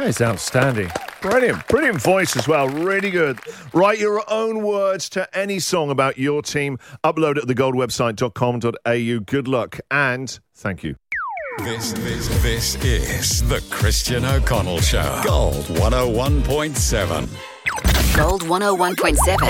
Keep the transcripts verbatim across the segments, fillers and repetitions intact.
That is outstanding. Brilliant. Brilliant voice as well. Really good. Write your own words to any song about your team. Upload it at the gold website dot com dot a u. Good luck and thank you. This, this, this is the Christian O'Connell Show. Gold one oh one point seven. Gold one oh one point seven.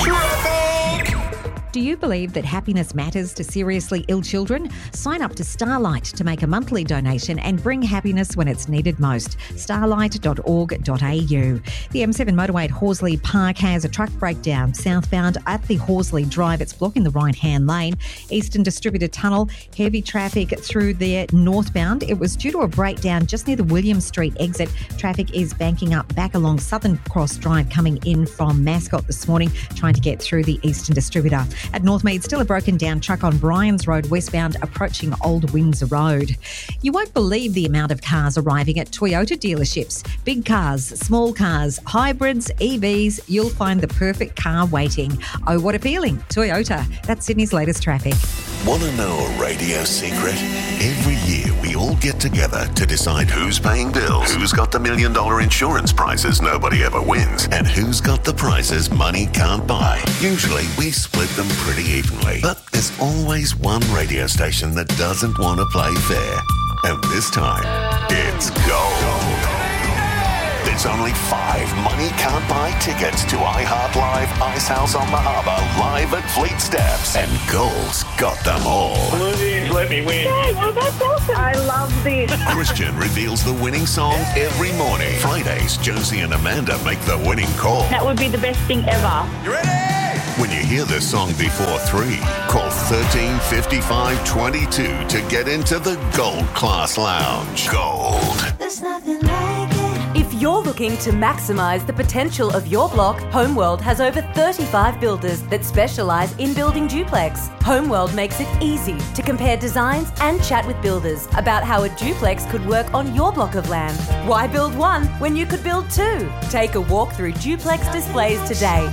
Do you believe that happiness matters to seriously ill children? Sign up to Starlight to make a monthly donation and bring happiness when it's needed most. starlight dot org dot a u. The M seven motorway at Horsley Park has a truck breakdown southbound at the Horsley Drive. It's blocking the right-hand lane. Eastern Distributor Tunnel, heavy traffic through there northbound. It was due to a breakdown just near the William Street exit. Traffic is banking up back along Southern Cross Drive coming in from Mascot this morning, trying to get through the Eastern Distributor. At Northmead, still a broken down truck on Bryans Road westbound approaching Old Windsor Road. You won't believe the amount of cars arriving at Toyota dealerships. Big cars, small cars, hybrids, E Vs, you'll find the perfect car waiting. Oh, what a feeling. Toyota. That's Sydney's latest traffic. Want to know a radio secret? Every year we all get together to decide who's paying bills, who's got the million dollar insurance prizes nobody ever wins, and who's got the prizes money can't buy. Usually we split them pretty evenly, but there's always one radio station that doesn't want to play fair. And this time, it's gold. There's only five money can't buy tickets to iHeart Live Ice House on the Harbour live at Fleet Steps, and Gold's got them all. Please let me win. Hey, well, that's awesome. I love this. Christian reveals the winning song every morning. Fridays, Josie and Amanda make the winning call. That would be the best thing ever. You ready? When you hear this song before three, call thirteen fifty-five twenty-two to get into the Gold Class Lounge. Gold. There's nothing like it. If you're looking to maximise the potential of your block, Homeworld has over thirty-five builders that specialise in building duplex. Homeworld makes it easy to compare designs and chat with builders about how a duplex could work on your block of land. Why build one when you could build two? Take a walk through duplex displays today.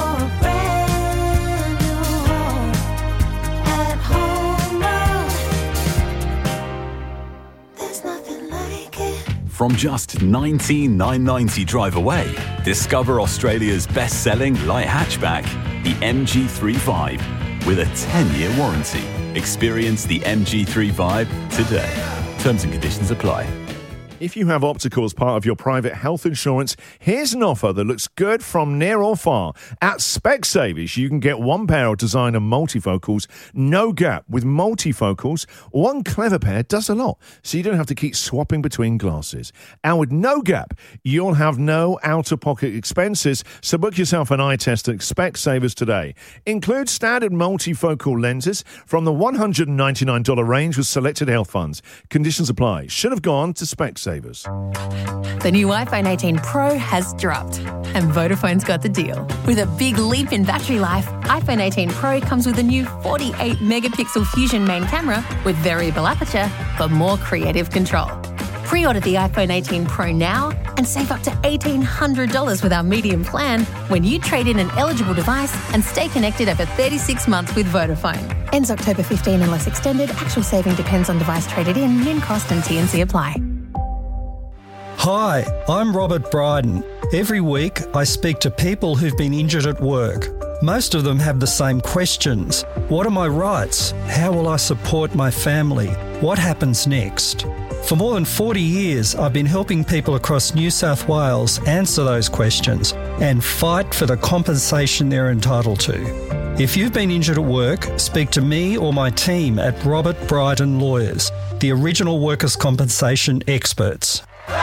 From just nineteen thousand nine hundred ninety drive away, discover Australia's best-selling light hatchback, the M G three Vibe, with a ten-year warranty. Experience the M G three Vibe today. Terms and conditions apply. If you have optical as part of your private health insurance, here's an offer that looks good from near or far. At Specsavers, you can get one pair of designer multifocals, no gap. With multifocals, one clever pair does a lot, so you don't have to keep swapping between glasses. And with no gap, you'll have no out-of-pocket expenses, so book yourself an eye test at Specsavers today. Include standard multifocal lenses from the one hundred ninety-nine dollars range with selected health funds. Conditions apply. Should have gone to Specsavers. The new iPhone eighteen Pro has dropped, and Vodafone's got the deal. With a big leap in battery life, iPhone eighteen Pro comes with a new forty-eight megapixel Fusion main camera with variable aperture for more creative control. Pre-order the iPhone eighteen Pro now and save up to eighteen hundred dollars with our medium plan when you trade in an eligible device and stay connected over thirty-six months with Vodafone. Ends October fifteenth unless extended. Actual saving depends on device traded in. Min cost and T and C apply. Hi, I'm Robert Bryden. Every week I speak to people who've been injured at work. Most of them have the same questions. What are my rights? How will I support my family? What happens next? For more than forty years, I've been helping people across New South Wales answer those questions and fight for the compensation they're entitled to. If you've been injured at work, speak to me or my team at Robert Bryden Lawyers, the original workers' compensation experts.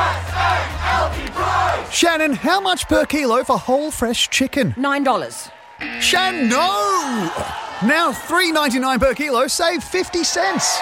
Shannon, how much per kilo for whole fresh chicken? Nine dollars. Shannon, no! Now three dollars ninety-nine per kilo, save fifty cents.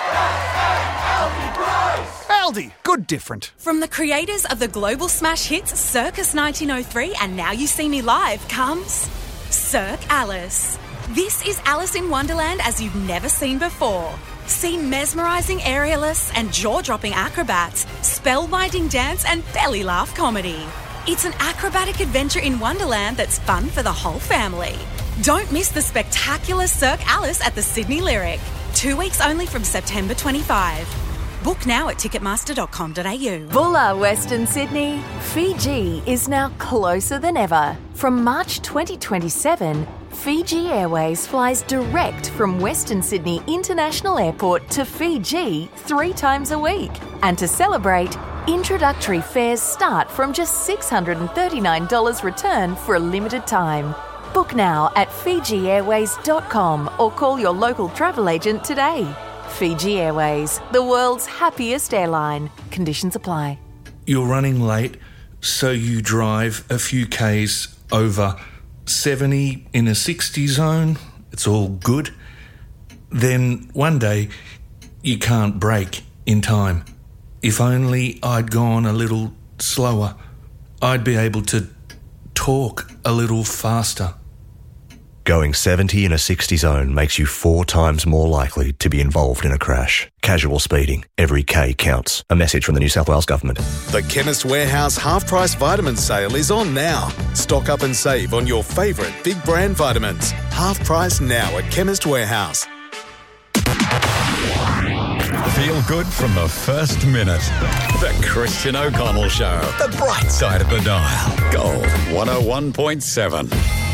Aldi, good different. From the creators of the global smash hits Circus nineteen oh three and Now You See Me Live comes Cirque Alice. This is Alice in Wonderland as you've never seen before. See mesmerising aerialists and jaw-dropping acrobats, spellbinding dance and belly laugh comedy. It's an acrobatic adventure in Wonderland that's fun for the whole family. Don't miss the spectacular Cirque Alice at the Sydney Lyric. Two weeks only from September twenty-fifth. Book now at ticketmaster dot com dot a u. Bulla, Western Sydney. Fiji is now closer than ever. From March twenty twenty-seven, Fiji Airways flies direct from Western Sydney International Airport to Fiji three times a week. And to celebrate, introductory fares start from just six hundred thirty-nine dollars return for a limited time. Book now at fiji airways dot com or call your local travel agent today. Fiji Airways, the world's happiest airline. Conditions apply. You're running late, so you drive a few Ks over seventy in a sixty zone. It's all good. Then one day, you can't brake in time. If only I'd gone a little slower, I'd be able to talk a little faster. Going seventy in a sixty zone makes you four times more likely to be involved in a crash. Casual speeding. Every K counts. A message from the New South Wales Government. The Chemist Warehouse half-price vitamin sale is on now. Stock up and save on your favourite big brand vitamins. Half price now at Chemist Warehouse. Feel good from the first minute. The Christian O'Connell Show. The bright side of the dial. Gold one oh one point seven.